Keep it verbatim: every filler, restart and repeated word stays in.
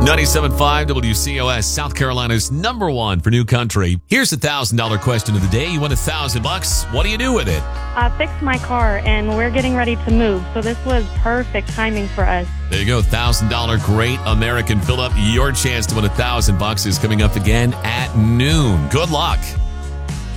ninety-seven point five W C O S, South Carolina's number one for new country. Here's the one thousand dollars question of the day. You won one thousand bucks. What do you do with it? I fixed my car, and we're getting ready to move, so this was perfect timing for us. There you go, one thousand dollars Great American Fill-Up. Your chance to win one thousand bucks is coming up again at noon. Good luck.